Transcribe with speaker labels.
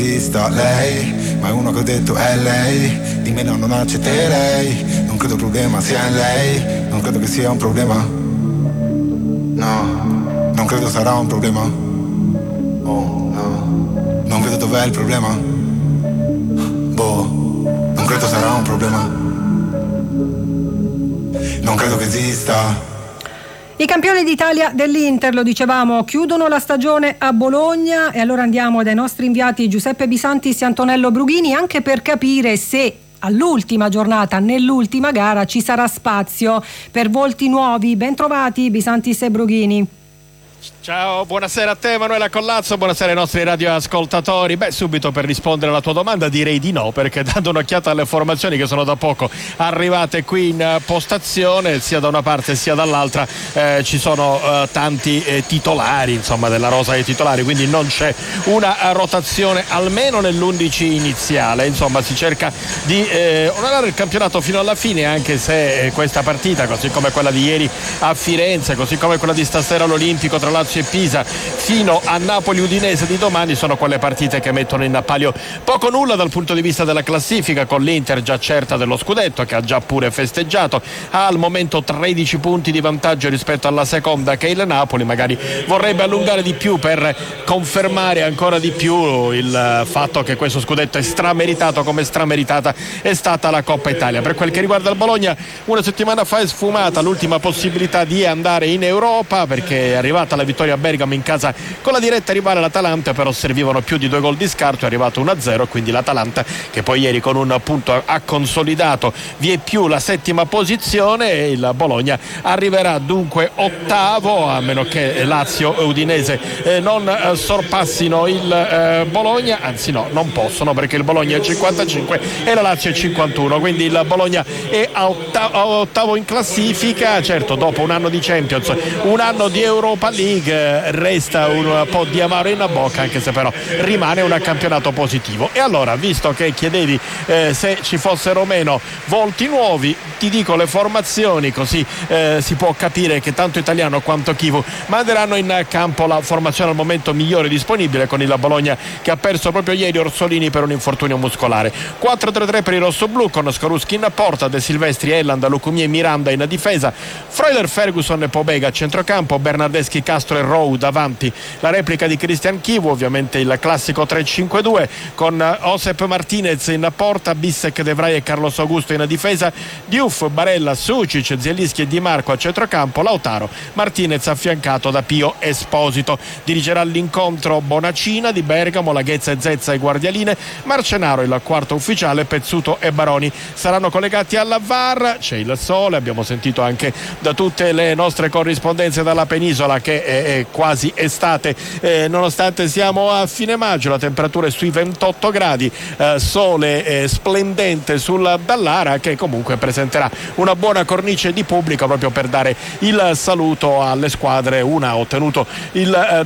Speaker 1: Vista lei, ma è uno che ho detto è lei. Di me non accetterei. Non credo il problema sia in lei. Non credo che sia un problema. No, non credo sarà un problema. Oh no, non vedo dov'è il problema. Boh, non credo sarà un problema. Non credo che esista.
Speaker 2: I campioni d'Italia dell'Inter, lo dicevamo, chiudono la stagione a Bologna, e allora andiamo dai nostri inviati Giuseppe Bisantis e Antonello Brughini, anche per capire se all'ultima giornata, nell'ultima gara, ci sarà spazio per volti nuovi. Ben trovati Bisantis e Brughini.
Speaker 3: Ciao, buonasera a te Emanuela Collazzo, buonasera ai nostri radioascoltatori. Subito per rispondere alla tua domanda direi di no, perché dando un'occhiata alle formazioni che sono da poco arrivate qui in postazione, sia da una parte sia dall'altra, ci sono tanti titolari, insomma, della rosa dei titolari, quindi non c'è una rotazione almeno nell'11 iniziale. Insomma, si cerca di onorare il campionato fino alla fine, anche se questa partita, così come quella di ieri a Firenze, così come quella di stasera all'Olimpico tra Lazio e Pisa, fino a Napoli-Udinese di domani, sono quelle partite che mettono in palio poco nulla dal punto di vista della classifica, con l'Inter già certa dello scudetto, che ha già pure festeggiato, ha al momento 13 punti di vantaggio rispetto alla seconda, che è il Napoli. Magari vorrebbe allungare di più per confermare ancora di più il fatto che questo scudetto è strameritato, come strameritata è stata la Coppa Italia. Per quel che riguarda il Bologna, una settimana fa è sfumata l'ultima possibilità di andare in Europa, perché è arrivata la vittoria a Bergamo in casa con la diretta rivale l'Atalanta, però servivano più di 2 gol di scarto, è arrivato 1-0, quindi l'Atalanta, che poi ieri con un punto ha consolidato vie più la settima posizione, e il Bologna arriverà dunque ottavo, a meno che Lazio e Udinese non sorpassino il Bologna, anzi no, non possono, perché il Bologna è 55 e la Lazio è 51, quindi il Bologna è a ottavo in classifica. Certo, dopo un anno di Champions, un anno di Europa League, resta un po' di amaro in bocca, anche se però rimane un campionato positivo. E allora, visto che chiedevi se ci fossero o meno volti nuovi, ti dico le formazioni, così si può capire che tanto Italiano quanto Chivu manderanno in campo la formazione al momento migliore disponibile, con il Bologna che ha perso proprio ieri Orsolini per un infortunio muscolare. 4-3-3 per i rossoblù, con Skorupski in porta, De Silvestri, Elland, Lucumie e Miranda in difesa, Freuler, Ferguson e Pobega a centrocampo, Bernardeschi, Castro e Rowe davanti, la replica di Christian Chivu, ovviamente il classico 3-5-2, con Josep Martinez in porta, Bissek, De Vrij e Carlos Augusto in difesa, Diouf, Barella, Sucic, Zielinski e Di Marco a centrocampo, Lautaro Martinez affiancato da Pio Esposito. Dirigerà l'incontro Bonacina di Bergamo, Laghezza e Zezza e guardialine, Marcenaro il quarto ufficiale, Pezzuto e Baroni saranno collegati alla VAR. C'è il sole, abbiamo sentito anche da tutte le nostre corrispondenze dalla penisola che è quasi estate, nonostante siamo a fine maggio, la temperatura è sui 28 gradi, sole splendente sul Dallara, che comunque presenterà una buona cornice di pubblico proprio per dare il saluto alle squadre. Una ha ottenuto il